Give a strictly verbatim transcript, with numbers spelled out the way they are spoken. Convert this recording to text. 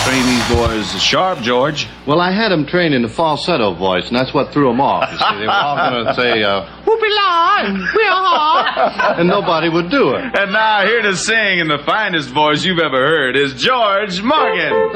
train these boys sharp, George. Well, I had them trained in the falsetto voice, and that's what threw them off. You see, they were all going to say, uh, whoopie-la, whee-haw, and nobody would do it. And now here to sing in the finest voice you've ever heard is George Morgan.